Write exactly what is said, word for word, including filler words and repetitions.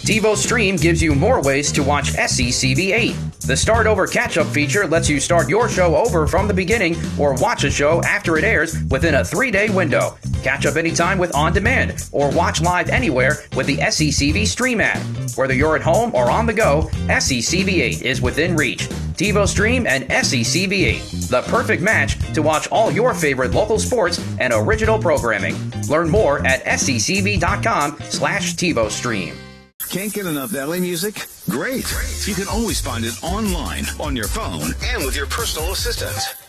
TiVo Stream gives you more ways to watch S C C V eight. The Start Over Catch-Up feature lets you start your show over from the beginning or watch a show after it airs within a three-day window. Catch up anytime with On Demand or watch live anywhere with the S C C V Stream app. Whether you're at home or on the go, S C C V eight is within reach. TiVo Stream and S C C V eight, the perfect match to watch all your favorite local sports and original programming. Learn more at sccv.com slash TiVo Stream. Can't get enough L A music? Great. You can always find it online, on your phone, and with your personal assistant.